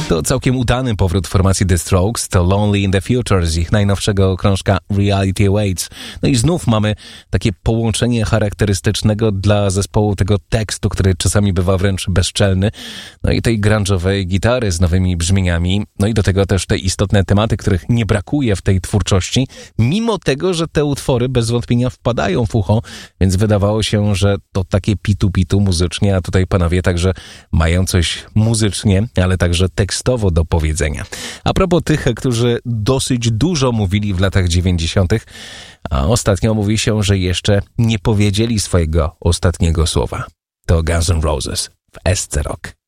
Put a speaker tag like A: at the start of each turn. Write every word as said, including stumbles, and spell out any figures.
A: To całkiem udany powrót formacji The Strokes, to Lonely in the Future z ich najnowszego krążka Reality Awaits. No i znów mamy takie połączenie charakterystycznego dla zespołu tego tekstu, który czasami bywa wręcz bezczelny, no i tej grunge'owej gitary z nowymi brzmieniami, no i do tego też te istotne tematy, których nie brakuje w tej twórczości, mimo tego, że te utwory bez wątpienia wpadają w ucho, więc wydawało się, że to takie pitu-pitu muzycznie, a tutaj panowie także mają coś muzycznie, ale także tekstowo do powiedzenia. A propos tych, którzy dosyć dużo mówili w latach dziewięćdziesiątych, a ostatnio mówi się, że jeszcze nie powiedzieli swojego ostatniego słowa. To Guns N' Roses w S C Rock.